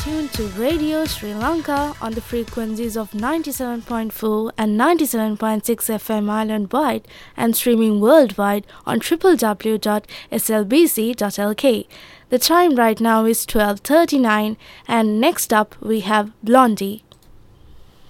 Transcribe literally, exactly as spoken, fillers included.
tuned to Radio Sri Lanka on the frequencies of ninety-seven point four and ninety-seven point six F M island-wide and streaming worldwide on w w w dot s l b c dot l k. The time right now is twelve thirty-nine, and next up we have Blondie.